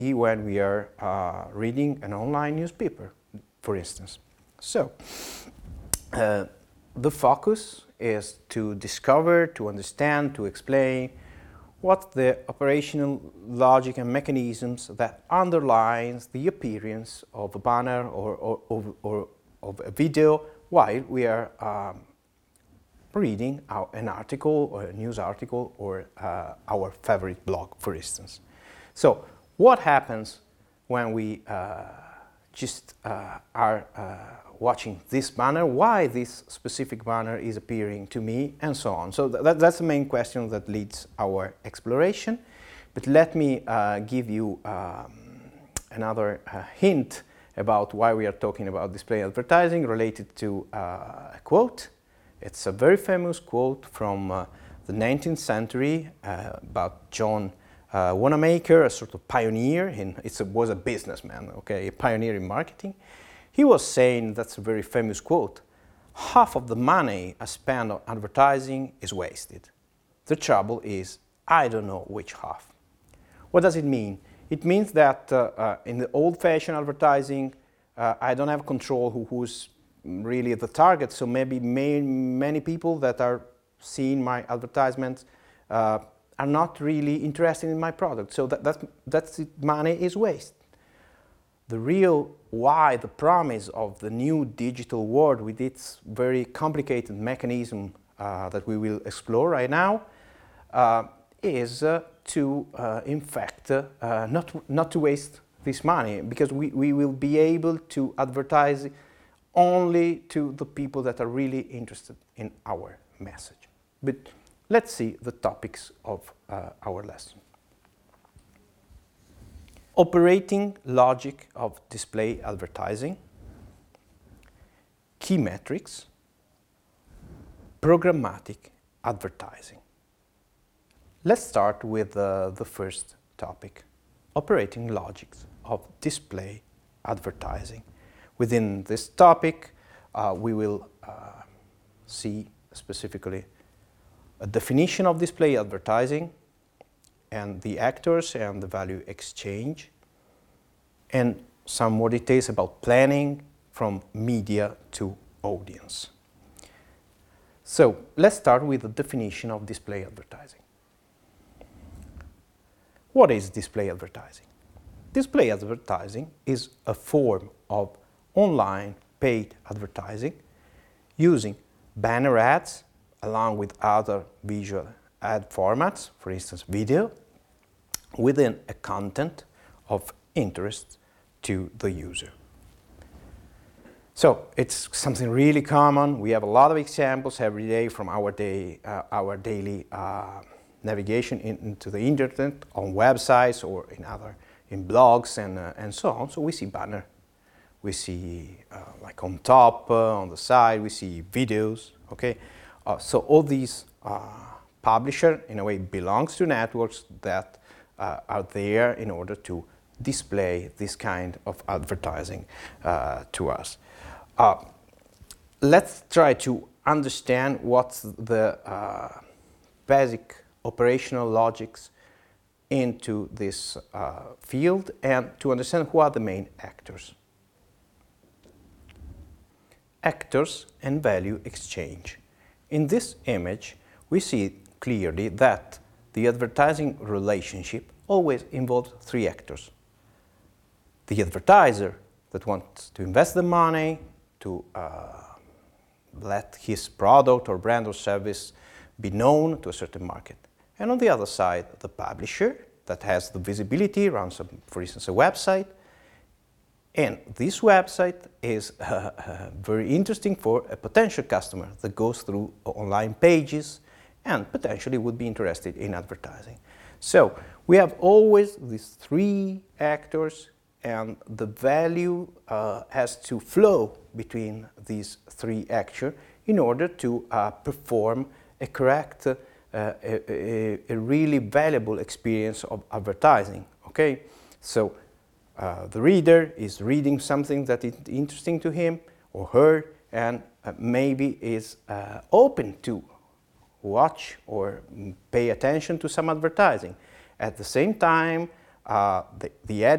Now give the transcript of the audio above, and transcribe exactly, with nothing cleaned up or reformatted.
when we are uh, reading an online newspaper, for instance. So, uh, the focus is to discover, to understand, to explain what the operational logic and mechanisms that underlines the appearance of a banner or, or, or, or of a video while we are um, reading our, an article or a news article or uh, our favorite blog, for instance. So what happens when we uh, just uh, are uh, watching this banner, why this specific banner is appearing to me, and so on. So th that's the main question that leads our exploration. But let me uh, give you um, another uh, hint about why we are talking about display advertising related to uh, a quote. It's a very famous quote from uh, the nineteenth century uh, about John uh, Wanamaker, a sort of pioneer. In, it was a businessman, okay, a pioneer in marketing. He was saying, that's a very famous quote, half of the money I spend on advertising is wasted. The trouble is, I don't know which half. What does it mean? It means that uh, uh, in the old-fashioned advertising, uh, I don't have control who, who's really the target, so maybe may, many people that are seeing my advertisements uh, are not really interested in my product, so that, that's, that's it, money is waste. The real why, the promise of the new digital world with its very complicated mechanism uh, that we will explore right now uh, is uh, to, uh, in fact, uh, uh, not, not to waste this money, because we, we will be able to advertise only to the people that are really interested in our message. But let's see the topics of uh, our lesson. Operating logic of display advertising, key metrics, programmatic advertising. Let's start with uh, the first topic, operating logics of display advertising. Within this topic, uh, we will uh, see specifically a definition of display advertising, and the actors and the value exchange, and some more details about planning from media to audience. So let's start with the definition of display advertising. What is display advertising? Display advertising is a form of online paid advertising using banner ads along with other visual ad formats, for instance video, within a content of interest to the user. So it's something really common. We have a lot of examples every day from our day, uh, our daily uh, navigation in, into the internet, on websites or in other, in blogs and uh, and so on. So we see banner, we see uh, like on top, uh, on the side, we see videos. Okay, uh, so all these uh, publisher in a way belongs to networks that uh, are there in order to display this kind of advertising uh, to us. Uh, let's try to understand what's the uh, basic operational logics into this uh, field and to understand who are the main actors. Actors and value exchange. In this image, we see clearly that the advertising relationship always involves three actors. The advertiser that wants to invest the money to uh, let his product or brand or service be known to a certain market. And on the other side, the publisher that has the visibility, runs, a, for instance, a website. And this website is uh, uh, very interesting for a potential customer that goes through online pages and potentially would be interested in advertising. So we have always these three actors, and the value uh, has to flow between these three actors in order to uh, perform a correct, uh, a, a, a really valuable experience of advertising. Okay, so uh, the reader is reading something that is interesting to him or her, and uh, maybe is uh, open to watch or pay attention to some advertising. At the same time, Uh, uh, the, the